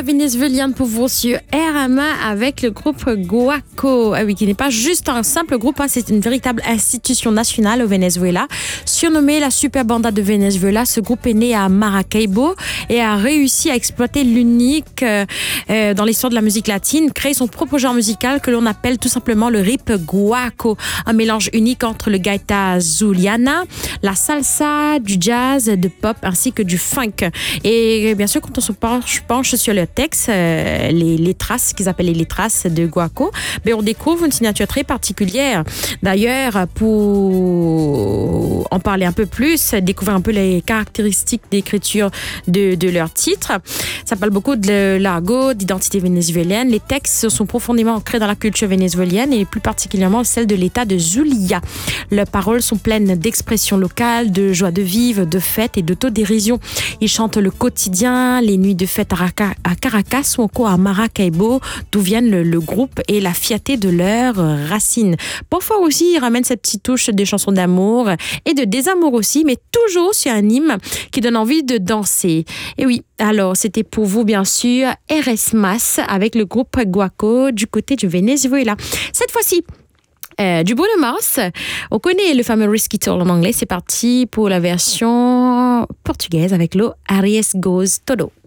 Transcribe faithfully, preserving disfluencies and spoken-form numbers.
samba vénézuélienne pour vous sur R M A avec le groupe Guaco. Ah oui, qui n'est pas juste un simple groupe, hein, c'est une véritable institution nationale au Venezuela. Surnommé la Super Banda de Venezuela, ce groupe est né à Maracaibo et a réussi à exploiter l'unique euh, euh, dans l'histoire de la musique latine, créer son propre genre musical que l'on appelle tout simplement le rip guaco, un mélange unique entre le gaita zuliana, la salsa, du jazz, de pop ainsi que du funk. Et bien sûr, quand on se penche, penche sur le texte, euh, les, les traces, qu'ils appellent les traces de guaco, ben on découvre une signature très particulière. D'ailleurs, pour en parler un peu plus, découvrir un peu les caractéristiques d'écriture de, de leur titre, ça parle beaucoup de l'argot, d'identité vénézuélienne. Les textes sont profondément ancrés dans la culture vénézuélienne et plus particulièrement celle de l'état de Zulia. Leurs paroles sont pleines d'expressions locales, de joie de vivre, de fête et d'autodérision. Ils chantent le quotidien, les nuits de fête à Caracas ou encore à Maracaibo, d'où viennent le, le groupe et la fierté de leurs racines. Parfois aussi, ils ramènent cette petite touche de chansons d'amour et de désamour aussi, mais toujours sur un hymne qui donne envie de danser. Et oui, alors c'était pour vous bien sûr R S M A S avec le groupe Guaco du côté du Venezuela. Cette fois-ci, Euh, du Bruno Mars, on connaît le fameux Risky Tour en anglais, c'est parti pour la version portugaise avec le Aries Goes Todo.